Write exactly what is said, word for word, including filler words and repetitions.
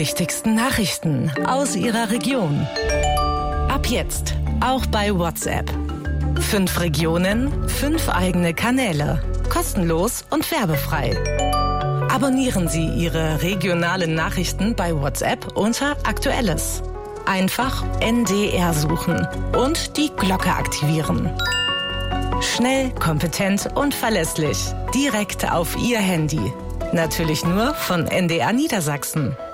wichtigsten Nachrichten aus Ihrer Region. Ab jetzt auch bei WhatsApp. Fünf Regionen, fünf eigene Kanäle. Kostenlos und werbefrei. Abonnieren Sie Ihre regionalen Nachrichten bei WhatsApp unter Aktuelles. Einfach N D R suchen und die Glocke aktivieren. Schnell, kompetent und verlässlich. Direkt auf Ihr Handy. Natürlich nur von N D R Niedersachsen.